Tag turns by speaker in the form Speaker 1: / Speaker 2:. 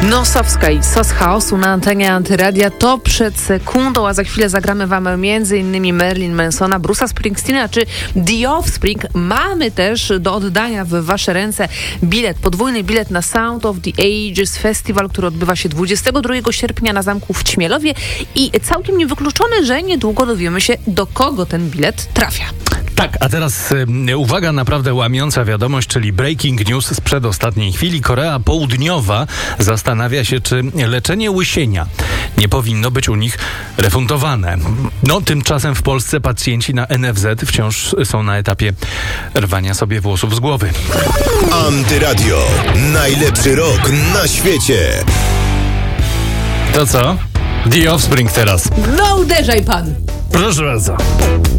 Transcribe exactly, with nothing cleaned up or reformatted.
Speaker 1: Nosowska i Sos Chaosu na antenie Antyradia to przed sekundą, a za chwilę zagramy wam między innymi Marilyn Mansona, Bruce'a Springsteena czy The Offspring. Mamy też do oddania w wasze ręce bilet, podwójny bilet na Sound of the Ages Festival, który odbywa się dwudziestego drugiego sierpnia na zamku w Ćmielowie i całkiem niewykluczone, że niedługo dowiemy się, do kogo ten bilet trafia.
Speaker 2: Tak, a teraz y, uwaga, naprawdę łamiąca wiadomość, czyli breaking news z przedostatniej chwili. Korea Południowa zastanawia się, czy leczenie łysienia nie powinno być u nich refundowane. No, tymczasem w Polsce pacjenci na N F Z wciąż są na etapie rwania sobie włosów z głowy.
Speaker 3: Antyradio. Najlepszy rok na świecie.
Speaker 2: To co? The Offspring teraz.
Speaker 1: No uderzaj pan!
Speaker 2: Proszę bardzo.